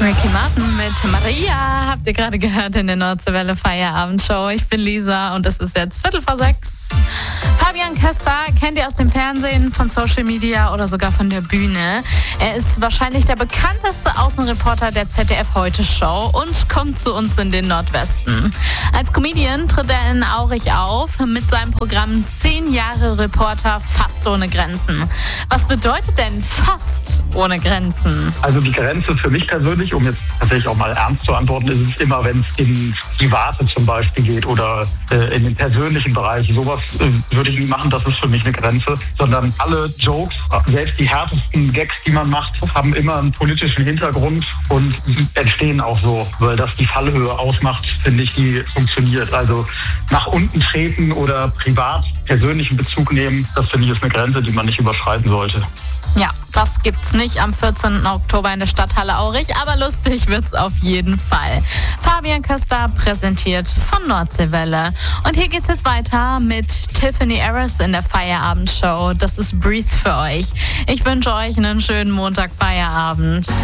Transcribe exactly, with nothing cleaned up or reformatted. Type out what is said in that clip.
Ricky Martin mit Maria habt ihr gerade gehört in der Nordsee-Welle Feierabendshow. Ich bin Lisa und es ist jetzt Viertel vor sechs. Fabian Köster kennt ihr aus dem Fernsehen, von Social Media oder sogar von der Bühne. Er ist wahrscheinlich der bekannteste Außenreporter der Z D F-Heute-Show und kommt zu uns in den Nordwesten. Als Comedian tritt er in Aurich auf mit seinem Programm zehn Jahre Reporter fast ohne Grenzen. Was bedeutet denn fast ohne Grenzen? Also die Grenze für mich persönlich, um jetzt tatsächlich auch mal ernst zu antworten, ist es immer, wenn es ins Private zum Beispiel geht oder äh, in den persönlichen Bereich. Sowas äh, würde ich nie machen, das ist für mich eine Grenze. Sondern alle Jokes, selbst die härtesten Gags, die man macht, haben immer einen politischen Hintergrund und entstehen auch so. Weil das die Fallhöhe ausmacht, finde ich, die funktioniert. Also nach unten treten oder privat persönlichen Bezug nehmen, das finde ich ist eine Grenze, die man nicht überschreiten sollte. Ja, das gibt's nicht am vierzehnten Oktober in der Stadthalle Aurich, aber lustig wird's auf jeden Fall. Fabian Köster präsentiert von Nordseewelle. Und hier geht's jetzt weiter mit Tiffany Harris in der Feierabendshow. Das ist Breathe für euch. Ich wünsche euch einen schönen Montag Feierabend.